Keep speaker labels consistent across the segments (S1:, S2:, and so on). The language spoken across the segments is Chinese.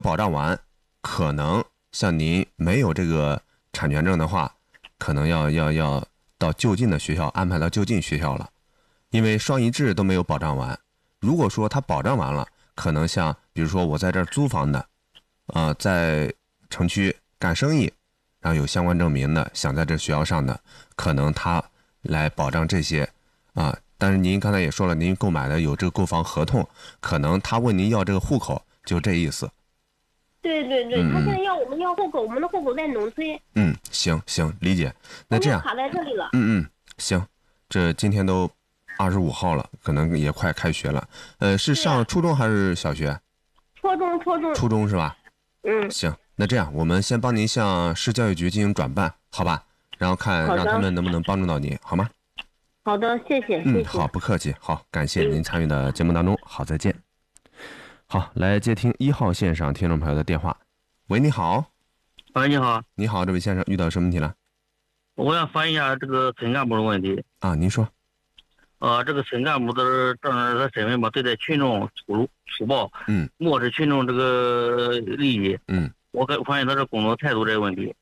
S1: 保障完，可能像您没有这个产权证的话，可能要到就近的学校安排到就近学校了，因为双一制都没有保障完。如果说他保障完了，可能像比如说我在这儿租房的，在城区干生意，然后有相关证明的，想在这学校上的，可能他来保障这些但是您刚才也说了，您购买的有这个购房合同，可能他问您要这个户口，就这意思。
S2: 对对对，他现在要我们要户口，我们的户口在农村。
S1: 行行，理解。那这样
S2: 卡在这里了。
S1: 行，这今天都25号了，可能也快开学了。是上初中还是小学？
S2: 初中
S1: 是吧？行，那这样我们先帮您向市教育局进行转办，好吧？然后看让他们能不能帮助到您，好吗？
S2: 好的，谢谢。
S1: 好，不客气。好，感谢您参与的节目当中。好，再见。好，来接听1号线上听众朋友的电话。喂，你好。
S3: 喂，你好。
S1: 你好，这位先生，遇到什么问题了？
S3: 我想反映一下这个村干部的问题。
S1: 您说。
S3: 这个村干部的政治的身份吧，对待群众粗暴，漠视群众这个利益，我反映他这工作态度这个问题。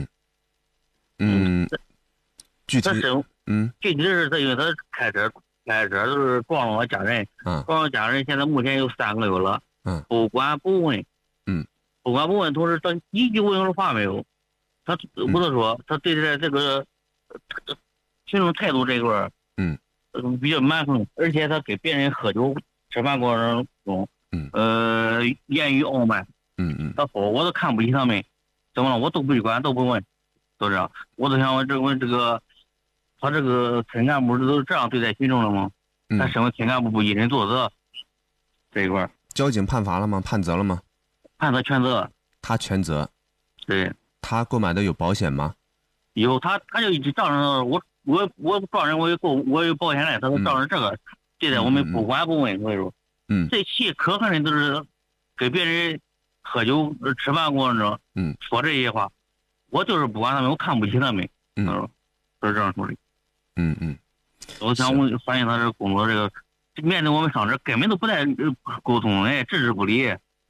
S1: 具体
S3: 是他因为他开车都是撞了我家人，撞了家人，现在目前有3个月了，不管不问，同时他一句问候的话没有，他不是说他对待这个群众态度这一块比较蛮横，而且他给别人喝酒吃饭过程中，言语傲慢，他说我都看不起他们，怎么了？我都不管，都不问，都这样，我都想问这个，他这个村干部都是这样对待群众的吗？他身为村干部不以身作则，这一块
S1: 交警判罚了吗？判责了吗？
S3: 判他全责。
S1: 他全责。
S3: 对。
S1: 他购买的有保险吗？
S3: 有，他就一直照着我撞人，我有保险的，他都照着这个对待我们不管不问，所以说，这些可恨的都是给别人喝酒吃饭过程中，说这些话，我就是不管他们，我看不起他们，是这样说的。我想反映他这工作这个，面对我们上这根本都不带沟通，置之不理，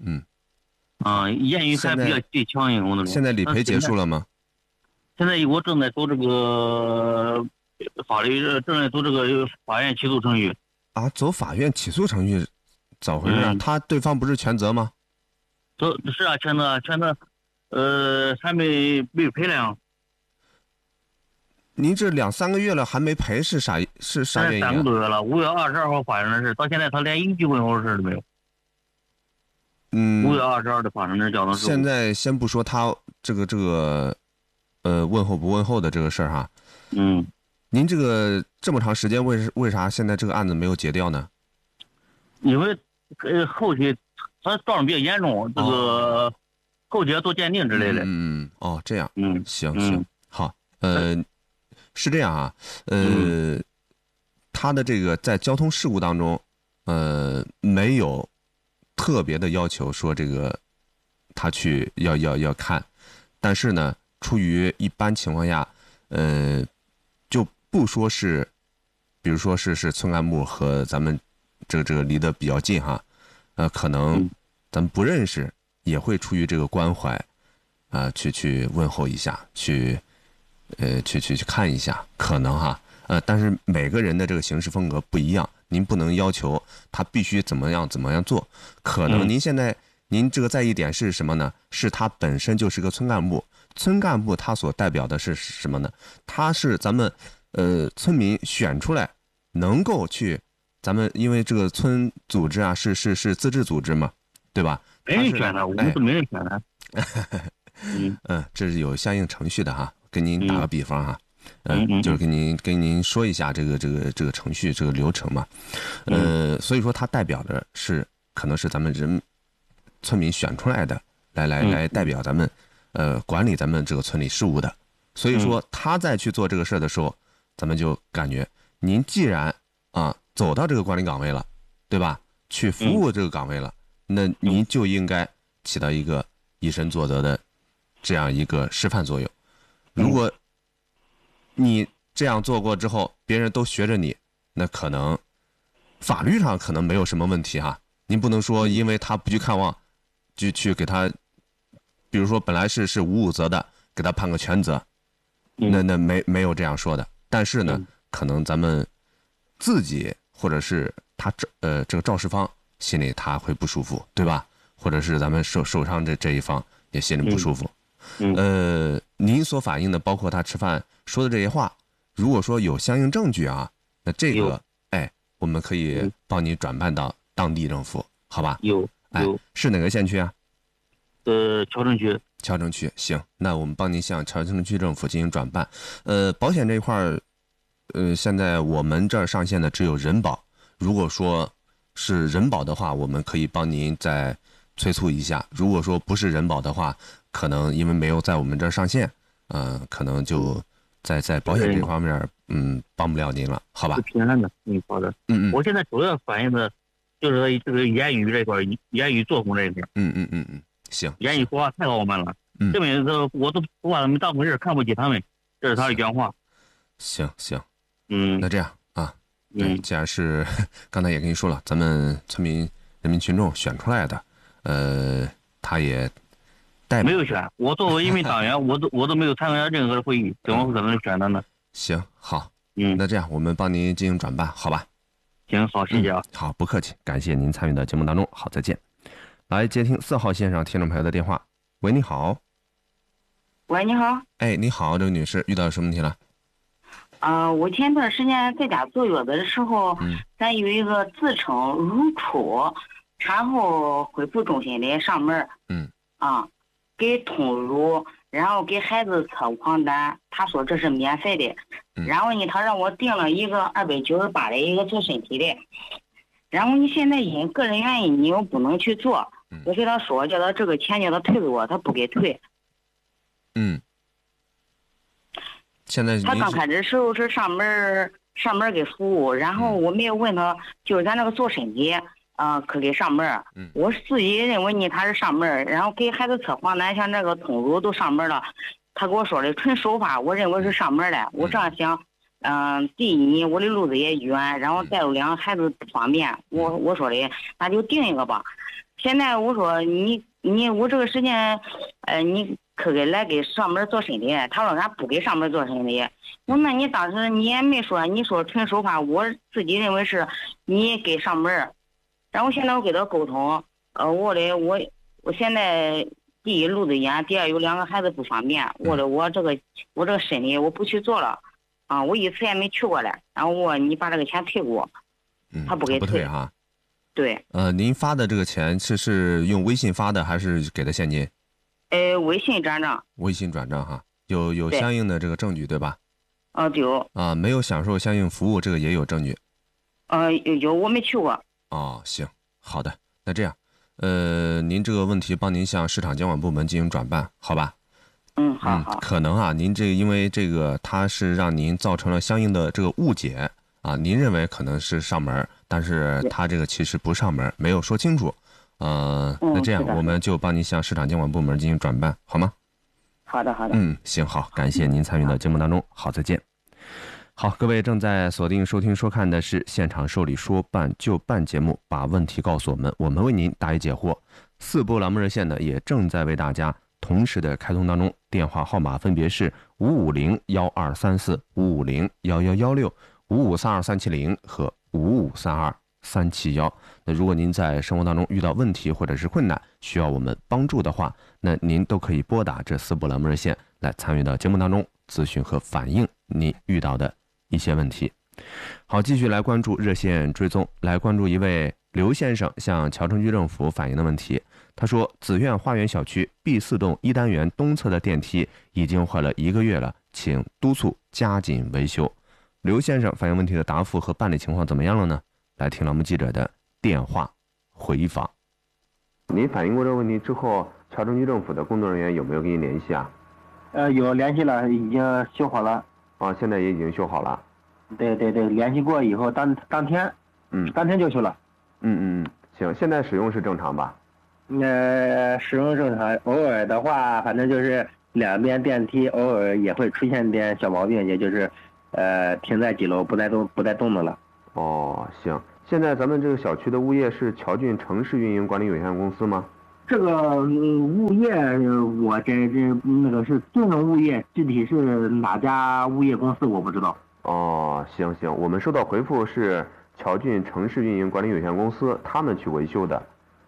S3: 言语还比较强硬，我那种。
S1: 现在理赔结束了吗？
S3: 现在我正在走这个正在走这个法院起诉程序。
S1: 走法院起诉程序，咋回事？他对方不是全责吗？
S3: 是啊，全责，还没赔了。
S1: 您这2、3个月了还没赔，是啥原因
S3: ？3个多月了，5月22号发生的事，到现在他连一句问候的事都没有。5月22的发生的交通事故。
S1: 现在先不说他这个问候不问候的这个事儿哈。您这么长时间为啥现在这个案子没有结掉呢？
S3: 因为后期他撞得比较严重，这个后期要做鉴定之类的。
S1: 这样。行，好。是这样啊。他的这个在交通事故当中，没有特别的要求说这个他去要看，但是呢，出于一般情况下，就不说是，比如说是村干部和咱们这个离得比较近哈，可能咱们不认识，也会出于这个关怀，去问候一下，去看一下，可能哈，但是每个人的这个行事风格不一样，您不能要求他必须怎么样做，可能您这个在意点是什么呢？是他本身就是个村干部，村干部他所代表的是什么呢？他是咱们村民选出来，能够去咱们因为这个村组织啊是自治组织嘛，对吧？
S3: 没人选的，我们都没人选的。
S1: 这是有相应程序的哈。跟您打个比方哈，就是跟您说一下这个程序这个流程嘛，所以说他代表的是可能是咱们村民选出来的，来代表咱们管理咱们这个村里事务的，所以说他在去做这个事儿的时候，咱们就感觉您既然走到这个管理岗位了，对吧？去服务这个岗位了，那您就应该起到一个以身作则的这样一个示范作用。如果你这样做过之后，别人都学着你，那可能法律上可能没有什么问题哈。您不能说因为他不去看望， 就去给他，比如说本来是无误责的，给他判个全责，那没有这样说的。但是呢，可能咱们自己或者是他这个肇事方心里他会不舒服，对吧？或者是咱们受伤这一方也心里不舒服。您所反映的包括他吃饭说的这些话，如果说有相应证据啊，那这个我们可以帮你转办到当地政府，好吧？
S3: 有，
S1: 是哪个县区啊？
S3: 谯城区。
S1: 谯城区，行，那我们帮您向谯城区政府进行转办。保险这一块儿，现在我们这儿上线的只有人保，如果说是人保的话，我们可以帮您再催促一下；如果说不是人保的话，可能因为没有在我们这儿上线，可能就在保险这方面，帮不了您了，好吧？
S3: 是平安的，好的。我现在主要反映的就是这个言语这块，言语作风这一块。
S1: 行。
S3: 言语说话太傲慢了，这边我都不把他们当回事，看不起他们，这是他的原话。
S1: 行，那这样啊，对，既然是刚才也跟你说了，咱们村民人民群众选出来的，他也代表
S3: 没有选，我作为一名党员，我都没有参加任何的会议，怎么可能选的呢？
S1: 行，好，那这样我们帮您进行转办，好吧？
S3: 行，好，谢谢啊。
S1: 好，不客气，感谢您参与到节目当中，好，再见。来接听4号线上听众朋友的电话。喂，你好。
S4: 喂，你好。
S1: 哎，你好，这个女士，遇到什么问题了？
S4: 我前段时间在家坐月子的时候，咱有一个自称如初产后恢复中心的上门，给通乳，然后给孩子测床单，他说这是免费的，然后呢，他让我订了一个298的一个做身体的，然后你现在因个人原因你又不能去做。我给他说，叫他这个钱叫他退给我，他不给退。
S1: 现在
S4: 他刚开始时候是上门给服务，然后我没有问他，就是咱那个做身体可给上门。我自己认为呢他是上门，然后给孩子测黄疸，像这个通乳都上门了。他给我说的纯手法，我认为是上门的。我这样想，第一我的路子也远，然后带有2个孩子不方便。我说的那就定一个吧。现在我说我这个时间，你可来给上门做身体，他说他不给上门做身体。我说那你当时你也没说，你说纯手法，我自己认为是你给上门。然后现在我跟他沟通，我现在第一路子远，第二有2个孩子不方便，我这个身体我不去做了，我一次也没去过来。然后我你把这个钱退给我，他不给
S1: 退哈。
S4: 对，
S1: 您发的这个钱是用微信发的还是给的现金？
S4: 微信转账。
S1: 微信转账哈，有相应的这个证据对吧？
S4: 有。
S1: 没有享受相应服务，这个也有证据。
S4: 有，我没去过。
S1: 行，好的，那这样，您这个问题帮您向市场监管部门进行转办，好吧？
S4: 好。
S1: 可能您因为这个它是让您造成了相应的这个误解。您认为可能是上门，但是他这个其实不上门，没有说清楚。那这样我们就帮您向市场监管部门进行转办，好吗？
S4: 好的。
S1: 行，好，感谢您参与到节目当中，好，再见。好，各位正在锁定收听收看的是现场受理说办就办节目，把问题告诉我们，我们为您答疑解惑。4部栏目热线呢也正在为大家同时的开通当中，电话号码分别是5501234、5501116、5532370和5532371。那如果您在生活当中遇到问题或者是困难，需要我们帮助的话，那您都可以拨打这4部栏目热线来参与到节目当中咨询和反映你遇到的一些问题。好，继续来关注热线追踪，来关注一位刘先生向谯城区政府反映的问题。他说，紫苑花园小区 B4栋1单元东侧的电梯已经坏了1个月了，请督促加紧维修。刘先生反映问题的答复和办理情况怎么样了呢？来听栏目记者的电话回访。您反映过这个问题之后，谯城区政府的工作人员有没有跟您联系啊？
S5: 有联系了，已经修好了。
S1: 现在也已经修好了。
S5: 对，联系过以后当天，当天就修了。
S1: 行，现在使用是正常吧？
S5: 使用正常，偶尔的话，反正就是两边电梯偶尔也会出现点小毛病，也就是停在几楼不带动的了。
S1: 行，现在咱们这个小区的物业是侨俊城市运营管理有限公司吗？
S5: 这个物业，我这那个是尊荣物业，具体是哪家物业公司我不知道。
S1: 哦，行，我们收到回复是侨郡城市运营管理有限公司，他们去维修的。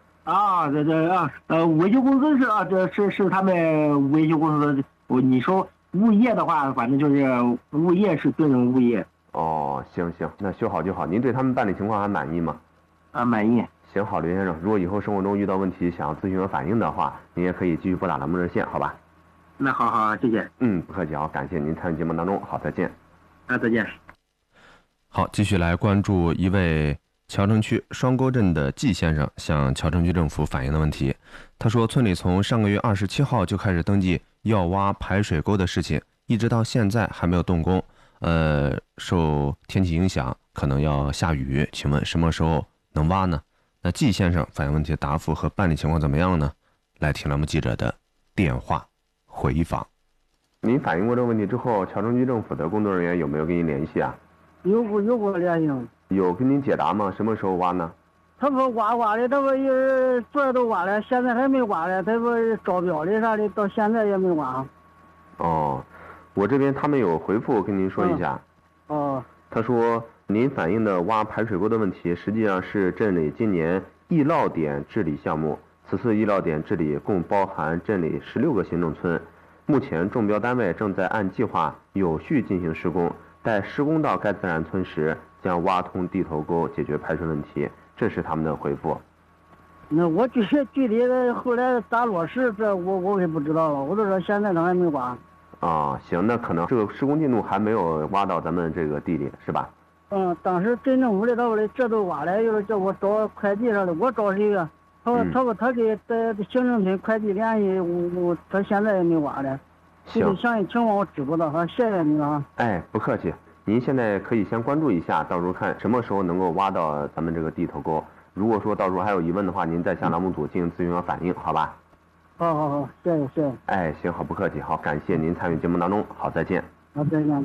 S5: 维修公司是这是他们维修公司。你说物业的话，反正就是物业是尊荣物业。
S1: 哦，行，那修好就好。您对他们办理情况还满意吗？
S5: 满意。
S1: 行，好，刘先生，如果以后生活中遇到问题想要咨询和反映的话，您也可以继续拨打栏目热线，好吧？
S5: 那好，谢谢。
S1: 不客气，好，感谢您参与节目当中，好，再见。
S5: 再见。
S1: 好，继续来关注一位谯城区双沟镇的季先生向谯城区政府反映的问题。他说，村里从上个月27号就开始登记要挖排水沟的事情，一直到现在还没有动工。受天气影响，可能要下雨，请问什么时候能挖呢？那季先生反映问题的答复和办理情况怎么样呢？来听栏目记者的电话回访。您反映过这个问题之后，谯城区政府的工作人员有没有跟您联系啊？
S6: 有过联系。
S1: 有跟您解答吗？什么时候挖呢？
S6: 他说挖的，他说昨儿都挖了，现在还没挖呢。他说招标的啥的，到现在也没挖。
S1: 哦，我这边他们有回复跟您说一下。他说您反映的挖排水沟的问题，实际上是镇里今年易涝点治理项目。此次易涝点治理共包含镇里16个行政村，目前中标单位正在按计划有序进行施工，待施工到该自然村时，将挖通地头沟，解决排水问题。这是他们的回复。
S6: 那我具体的后来咋落实，这我也不知道了。我就说现在他还没挖。
S1: 行，那可能这个施工进度还没有挖到咱们这个地里，是吧？
S6: 当时镇政府的他说的这都挖了，又叫我找快递啥的，我找谁呀？他说他给行政村快递联系，他现在也没挖呢。
S1: 行，
S6: 详细情况我知不道，谢谢你啊。
S1: 不客气。您现在可以先关注一下，到时候看什么时候能够挖到咱们这个地头沟。如果说到时候还有疑问的话，您再向栏目组进行咨询和反映，好吧？
S6: 好，谢谢。
S1: 行，好，不客气，好，感谢您参与节目当中，好，再见。
S6: 好，再见。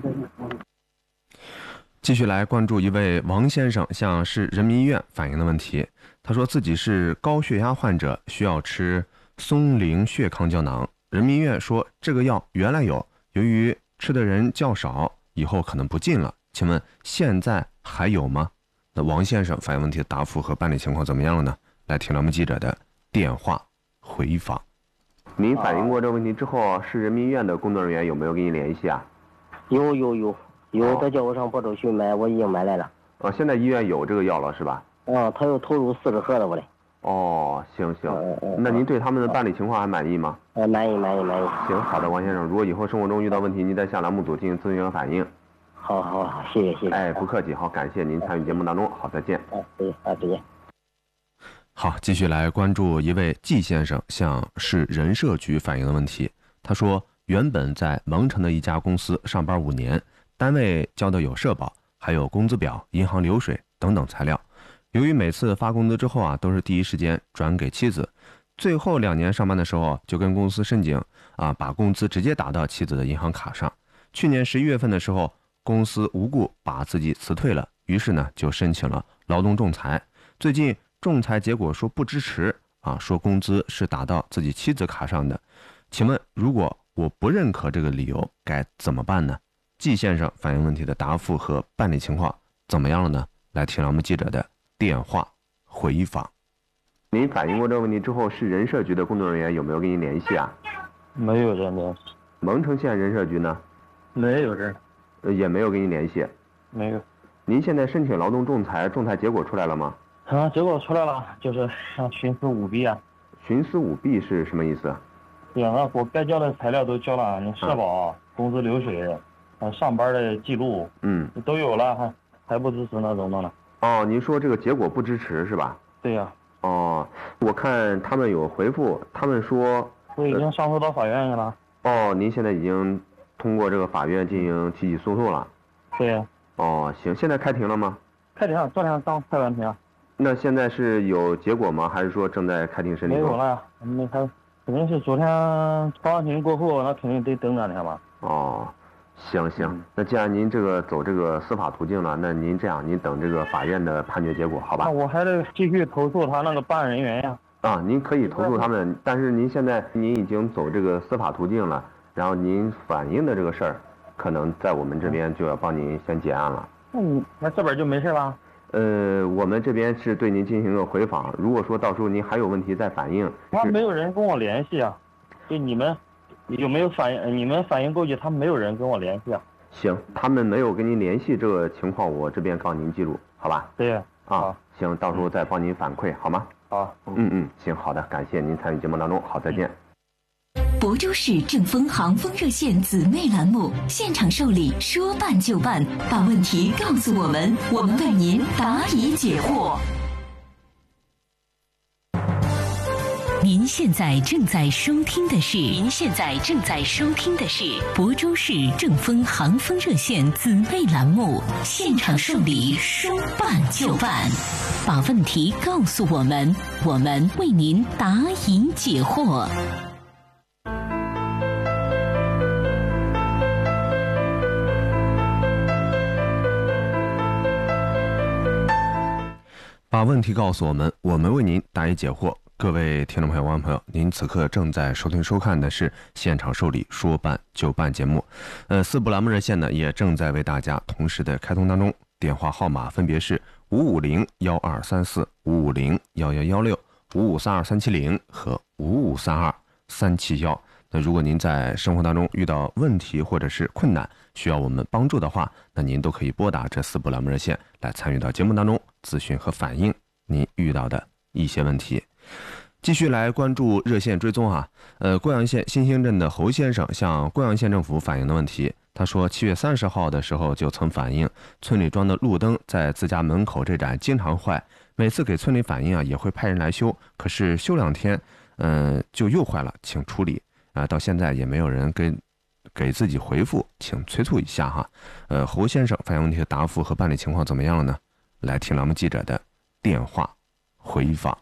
S1: 继续来关注一位王先生向市人民医院反映的问题。他说自己是高血压患者，需要吃松龄血康胶囊。人民医院说这个药原来有，由于吃的人较少，以后可能不进了。请问现在还有吗？那王先生反映问题的答复和办理情况怎么样了呢？来听咱们记者的电话回访。您反映过这个问题之后，市人民医院的工作人员有没有跟您联系啊？
S7: 有，他叫我上亳州去买，我已经买来了。
S1: 现在医院有这个药了是吧？
S7: 他又投入40盒了我嘞。
S1: 行，那您对他们的办理情况还满意吗？
S7: 满意。
S1: 行，好的，王先生，如果以后生活中遇到问题，您再向栏目组进行咨询和反映。
S7: 好，谢谢。
S1: 不客气，好，感谢您参与节目当中，好，再见。
S7: 再见。
S1: 好，继续来关注一位季先生向市人社局反映的问题。他说，原本在蒙城的一家公司上班5年，单位交的有社保，还有工资表、银行流水等等材料。由于每次发工资之后都是第一时间转给妻子，最后2年上班的时候就跟公司申请把工资直接打到妻子的银行卡上。去年11月份的时候，公司无故把自己辞退了，于是呢就申请了劳动仲裁。最近仲裁结果说不支持说工资是打到自己妻子卡上的。请问如果我不认可这个理由该怎么办呢？季先生反映问题的答复和办理情况怎么样了呢？来听我们记者的电话回访。您反映过这个问题之后，市人社局的工作人员有没有跟您联系啊？
S8: 没有人联系。
S1: 蒙城县人社局呢？
S8: 没有人。
S1: 也没有跟您联系。
S8: 没有。
S1: 您现在申请劳动仲裁，仲裁结果出来了吗？
S8: 结果出来了，就是徇私舞弊啊。
S1: 徇私舞弊是什么意思？
S8: 对啊，我该交的材料都交了，你社保、工资流水、上班的记录，都有了，还不支持那怎么呢？
S1: 您说这个结果不支持是吧？
S8: 对呀。
S1: 我看他们有回复，他们说
S8: 我已经上诉到法院去了。
S1: 您现在已经通过这个法院进行提起诉讼了？
S8: 对呀。
S1: 行，现在开庭了吗？
S8: 开庭了，昨天刚开完庭。
S1: 那现在是有结果吗？还是说正在开庭审理中？
S8: 没有了，没开，肯定是昨天开完庭过后，那肯定得等2天吧。
S1: 行，那既然您这个走这个司法途径了，那您这样，您等这个法院的判决结果，好吧？
S8: 那我还得继续投诉他那个办案人员呀。
S1: 啊，您可以投诉他们，但是您现在已经走这个司法途径了，然后您反映的这个事儿，可能在我们这边就要帮您先结案了。
S8: 那这边就没事了？
S1: 我们这边是对您进行个回访，如果说到时候您还有问题再反映。
S8: 他没有人跟我联系啊，就你们有没有反映？你们反映过去，他没有人跟我联系啊。
S1: 行，他们没有跟您联系这个情况，我这边告您记录，好吧？
S8: 对。
S1: 啊，行，到时候再帮您反馈，好吗？
S8: 好。
S1: 行，好的，感谢您参与节目当中，好，再见。
S9: 亳州市正风航风热线姊妹栏目现场受理，说办就办，把问题告诉我们，我们为您答疑解惑。您现在正在收听的是亳州市正风航风热线姊妹栏目现场受理，说办就办，把问题告诉我们，我们为您答疑解惑。
S1: 把问题告诉我们，我们为您答疑解惑。各位听众朋友、网友朋友，您此刻正在收听收看的是现场受理说办就办节目。四部栏目热线呢也正在为大家同时的开通当中，电话号码分别是550-1234、550-1116、5532370和5532371。那如果您在生活当中遇到问题或者是困难，需要我们帮助的话，那您都可以拨打这四部栏目热线来参与到节目当中咨询和反映您遇到的一些问题。继续来关注热线追踪啊，贵阳县新兴镇的侯先生向贵阳县政府反映的问题。他说7月30号的时候就曾反映村里装的路灯在自家门口这盏经常坏，每次给村里反映啊也会派人来修，可是修2天就又坏了，请处理到现在也没有人给自己回复，请催促一下哈。侯先生反映问题的答复和办理情况怎么样了呢？来听栏目记者的电话回访。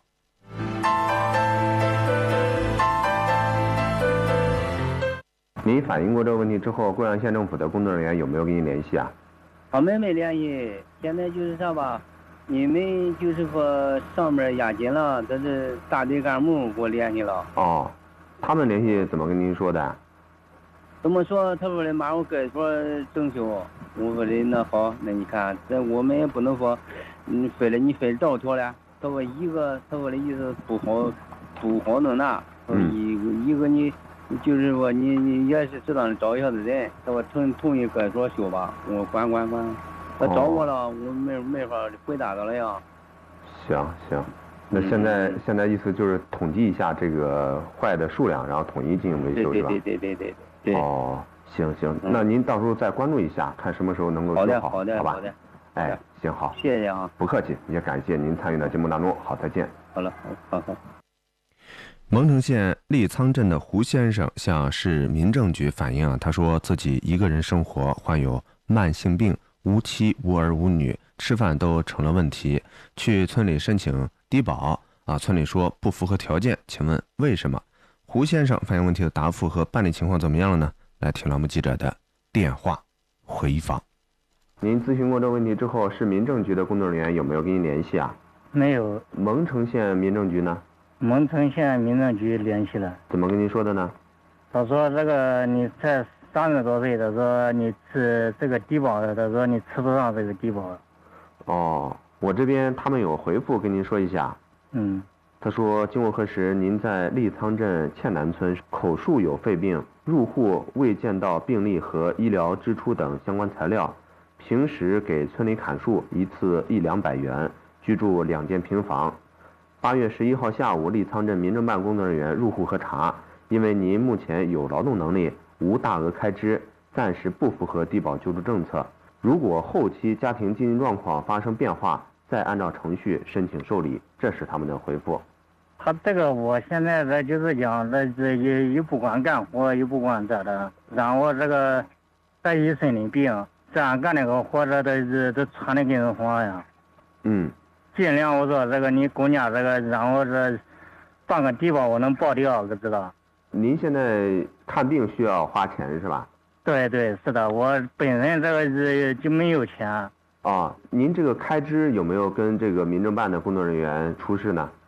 S1: 您反映过这个问题之后，贵阳县政府的工作人员有没有跟您联系啊？
S6: 我们没联系，现在就是啥吧，你们就是说上面押金了，这是大队干部给我联系了。
S1: 哦，他们联系怎么跟您说的？
S6: 怎么说？他说的马上该说整修，我说的那好，那你看这我们也不能说，你非得照条了。他说他说的意思不好弄那，一个你。就是说你也是适当的找一下子人，他说同意该说修吧，我管，他找我了，我没法回答他了呀。
S1: 行，那现在意思就是统计一下这个坏的数量，然后统一进行维修是吧？
S6: 对。
S1: 哦，行，那您到时候再关注一下，看什么时候能够修好，好吧？哎，行好，
S6: 谢谢啊，
S1: 不客气，也感谢您参与到节目当中，好，再见。
S6: 好了，好。
S1: 蒙城县利仓镇的胡先生向市民政局反映啊，他说自己一个人生活，患有慢性病，无妻无儿无女，吃饭都成了问题，去村里申请低保啊，村里说不符合条件，请问为什么？胡先生反映问题的答复和办理情况怎么样了呢？来听栏目记者的电话回访。您咨询过这个问题之后，市民政局的工作人员有没有跟您联系啊？
S6: 没有。
S1: 蒙城县民政局呢？
S6: 蒙城县民政局联系了。
S1: 怎么跟您说的呢？
S6: 他说这个你才30多岁，他说你吃这个低保的，他说你吃不上这个低保。
S1: 哦，我这边他们有回复跟您说一下。他说经过核实，您在利仓镇倩南村口述有肺病，入户未见到病历和医疗支出等相关材料，平时给村里砍树，一次100-200元，居住2间平房。8月11号下午，利仓镇民政办工作人员入户核查，因为您目前有劳动能力，无大额开支，暂时不符合低保救助政策。如果后期家庭经济状况发生变化，再按照程序申请受理。这是他们的回复。
S6: 他这个我现在这就是讲，这也不管干活，也不管这的，让我这个得一身的病，这样干那个活着都穿的跟人慌呀。尽量我说这个你公家这个让我这办个低保我能报掉，知道？
S1: 您现在看病需要花钱是吧？
S6: 对，是的，我本人这个就没有钱。
S1: 您这个开支有没有跟这个民政办的工作人员出示呢？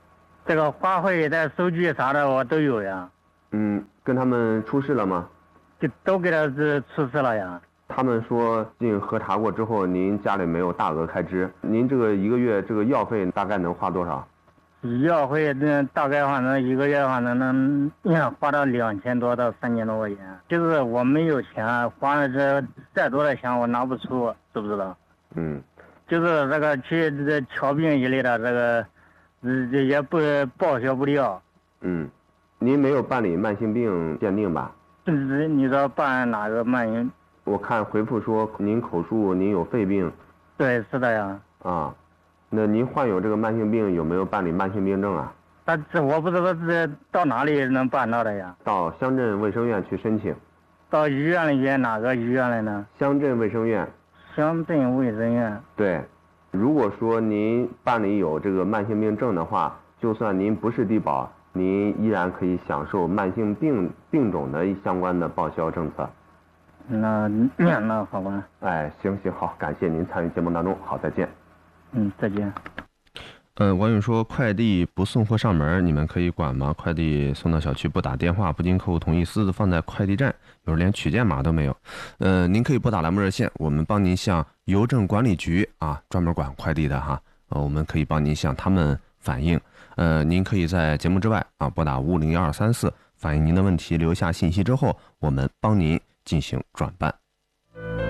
S6: 这个花卉的收据啥的我都有呀。
S1: 跟他们出示了吗？
S6: 都给他出示了呀。
S1: 他们说经核查过之后，您家里没有大额开支。您这个一个月这个药费大概能花多少？
S6: 药费大概反正一个月反正能花到2000多到3000多块钱。就是我没有钱，花了这再多的钱我拿不出，知不知道？就是这个去这瞧病一类的，这个也不报销不了。
S1: 您没有办理慢性病鉴定吧？
S6: 你说办哪个慢性？
S1: 我看回复说您口述您有肺病。
S6: 对，是的呀。
S1: 那您患有这个慢性病有没有办理慢性病证啊？
S6: 我不知道这到哪里能办到的呀？
S1: 到乡镇卫生院去申请。
S6: 到医院里边哪个医院来呢？
S1: 乡镇卫生院。
S6: 乡镇卫生院。
S1: 对，如果说您办理有这个慢性病证的话，就算您不是低保，您依然可以享受慢性病种的相关的报销政策。
S6: 那好吧。
S1: 行好，感谢您参与节目当中，好，再见。
S6: 再见。
S1: 网友说快递不送货上门，你们可以管吗？快递送到小区不打电话，不经客户同意，私自放在快递站，有时连取件码都没有。您可以拨打栏目热线，我们帮您向邮政管理局专门管快递的我们可以帮您向他们反映。您可以在节目之外拨打5501234反映您的问题，留下信息之后，我们帮您进行转办。